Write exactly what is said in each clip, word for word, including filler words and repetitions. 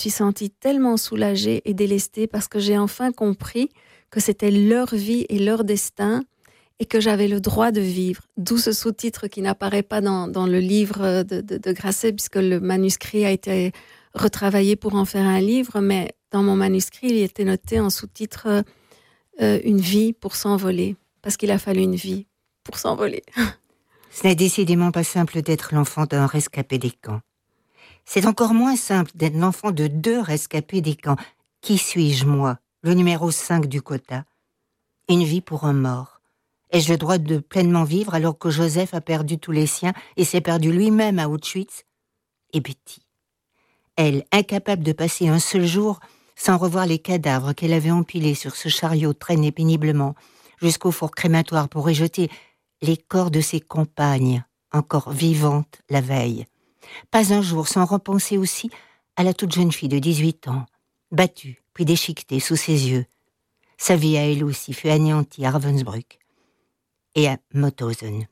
Je me suis sentie tellement soulagée et délestée parce que j'ai enfin compris que c'était leur vie et leur destin et que j'avais le droit de vivre. D'où ce sous-titre qui n'apparaît pas dans, dans le livre de, de, de Grasset, puisque le manuscrit a été retravaillé pour en faire un livre, mais dans mon manuscrit, il était noté en sous-titre euh, « Une vie pour s'envoler », parce qu'il a fallu une vie pour s'envoler. Ce n'est décidément pas simple d'être l'enfant d'un rescapé des camps. C'est encore moins simple d'être l'enfant de deux rescapés des camps. Qui suis-je, moi, le numéro cinq du quota? Une vie pour un mort. Ai-je le droit de pleinement vivre alors que Joseph a perdu tous les siens et s'est perdu lui-même à Auschwitz? Et Betty, elle, incapable de passer un seul jour sans revoir les cadavres qu'elle avait empilés sur ce chariot traîné péniblement jusqu'au four crématoire pour y jeter les corps de ses compagnes, encore vivantes la veille. Pas un jour sans repenser aussi à la toute jeune fille de dix-huit ans, battue puis déchiquetée sous ses yeux. Sa vie à elle aussi fut anéantie à Ravensbrück et à Mauthausen.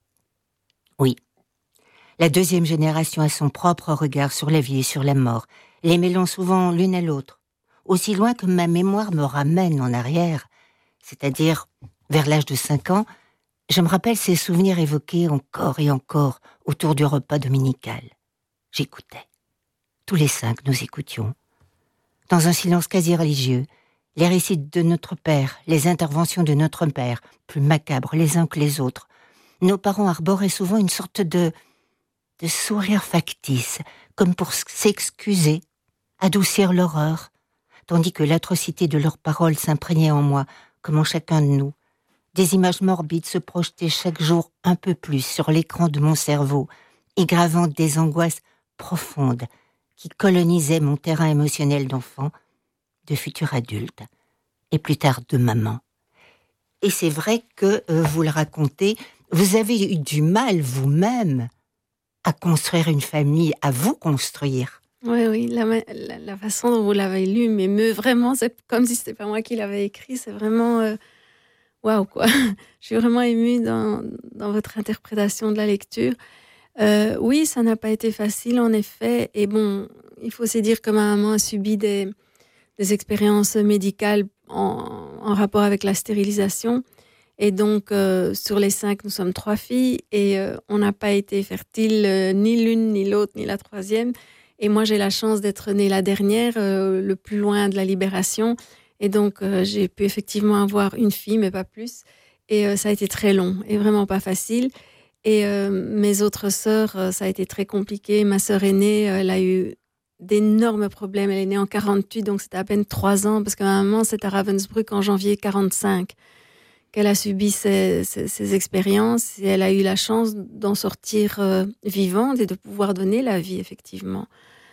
Oui, la deuxième génération a son propre regard sur la vie et sur la mort, les mêlant souvent l'une à l'autre, aussi loin que ma mémoire me ramène en arrière, c'est-à-dire vers l'âge de cinq ans. Je me rappelle ces souvenirs évoqués encore et encore autour du repas dominical. J'écoutais. Tous les cinq, nous écoutions. Dans un silence quasi religieux, les récits de notre père, les interventions de notre père, plus macabres les uns que les autres. Nos parents arboraient souvent une sorte de, de sourire factice, comme pour s'excuser, adoucir l'horreur, tandis que l'atrocité de leurs paroles s'imprégnait en moi, comme en chacun de nous. Des images morbides se projetaient chaque jour un peu plus sur l'écran de mon cerveau, y gravant des angoisses profondes qui colonisaient mon terrain émotionnel d'enfant, de futur adulte, et plus tard de maman. Et c'est vrai que, euh, vous le racontez, vous avez eu du mal vous-même à construire une famille, à vous construire. Oui, oui, la, la, la façon dont vous l'avez lu m'émeut vraiment, c'est comme si c'était pas moi qui l'avais écrit, c'est vraiment... Euh... Waouh, quoi. Je suis vraiment émue dans, dans votre interprétation de la lecture. Euh, oui, ça n'a pas été facile, en effet. Et bon, il faut se dire que ma maman a subi des, des expériences médicales en, en rapport avec la stérilisation. Et donc, euh, sur les cinq, nous sommes trois filles et euh, on n'a pas été fertile, euh, ni l'une, ni l'autre, ni la troisième. Et moi, j'ai la chance d'être née la dernière, euh, le plus loin de la libération. Et donc, euh, j'ai pu effectivement avoir une fille, mais pas plus. Et euh, ça a été très long et vraiment pas facile. Et euh, mes autres sœurs, euh, ça a été très compliqué. Ma sœur aînée, euh, elle a eu d'énormes problèmes. Elle est née en quarante-huit, donc c'était à peine trois ans, parce que ma maman, c'est à Ravensbrück en janvier quarante-cinq qu'elle a subi ces, ces, ces expériences. Et elle a eu la chance d'en sortir euh, vivante et de pouvoir donner la vie, effectivement.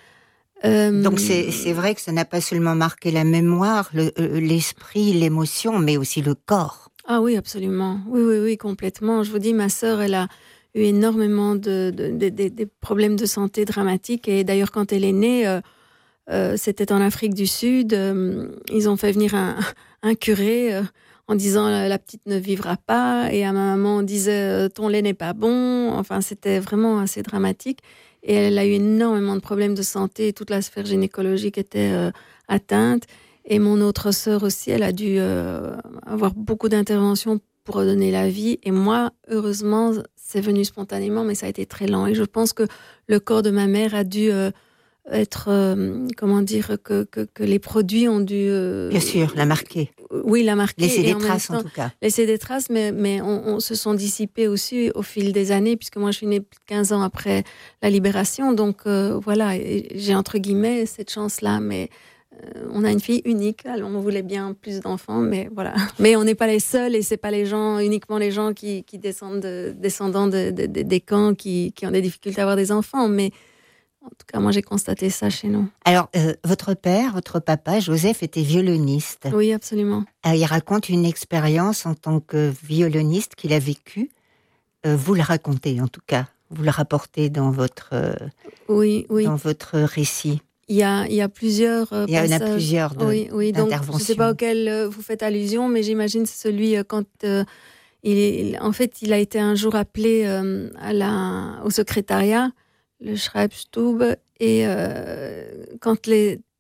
Euh... Donc c'est, c'est vrai que ça n'a pas seulement marqué la mémoire, le, euh, l'esprit, l'émotion, mais aussi le corps. Ah oui, absolument. Oui, oui, oui, complètement. Je vous dis, ma sœur, elle a eu énormément de, de, de, de, de problèmes de santé dramatiques. Et d'ailleurs, quand elle est née, euh, euh, c'était en Afrique du Sud. Euh, ils ont fait venir un, un curé euh, en disant « la petite ne vivra pas ». Et à ma maman, on disait « ton lait n'est pas bon ». Enfin, c'était vraiment assez dramatique. Et elle a eu énormément de problèmes de santé. Et toute la sphère gynécologique était euh, atteinte. Et mon autre sœur aussi, elle a dû euh, avoir beaucoup d'interventions pour redonner la vie. Et moi, heureusement, c'est venu spontanément, mais ça a été très lent. Et je pense que le corps de ma mère a dû euh, être, euh, comment dire, que, que, que les produits ont dû... Euh, Bien sûr, la marquer. Oui, la marquer. Laisser des en traces, temps, en tout cas. Laisser des traces, mais, mais on, on se sont dissipés aussi au fil des années, puisque moi, je suis née plus de quinze ans après la libération. Donc, euh, voilà, j'ai entre guillemets cette chance-là, mais... Euh, on a une fille unique, alors on voulait bien plus d'enfants, mais voilà. Mais on n'est pas les seuls et c'est pas les gens, uniquement les gens qui, qui descendent de, descendants de, de, de, des camps qui, qui ont des difficultés à avoir des enfants. Mais en tout cas, moi j'ai constaté ça chez nous. Alors, euh, votre père, votre papa, Joseph, était violoniste. Oui, absolument. Euh, il raconte une expérience en tant que violoniste qu'il a vécue. Euh, vous le racontez en tout cas. Vous le rapportez dans votre, euh, oui, oui. dans votre récit. Il y a, il y a plusieurs euh, il y en passages. a plusieurs de, oui, oui. Donc, d'interventions. je ne sais pas auquel euh, vous faites allusion, mais j'imagine c'est celui euh, quand euh, il est, en fait, il a été un jour appelé euh, à la, au secrétariat, le Schreibstube, et euh, quand les,